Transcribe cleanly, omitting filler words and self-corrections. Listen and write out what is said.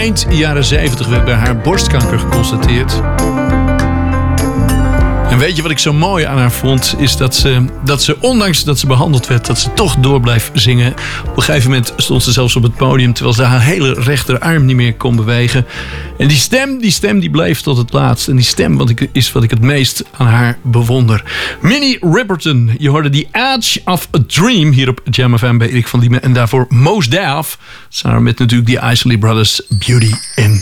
eind jaren 70 werd bij haar borstkanker geconstateerd. En weet je wat ik zo mooi aan haar vond? Is dat ze ondanks dat ze behandeld werd, dat ze toch door blijft zingen. Op een gegeven moment stond ze zelfs op het podium, terwijl ze haar hele rechterarm niet meer kon bewegen. En die stem die bleef tot het laatst. En die stem is wat ik het meest aan haar bewonder. Minnie Riperton, je hoorde The Edge of a Dream hier op Jam FM bij Erik van Diemen. En daarvoor Mos Def, samen met natuurlijk die Isley Brothers, Beauty in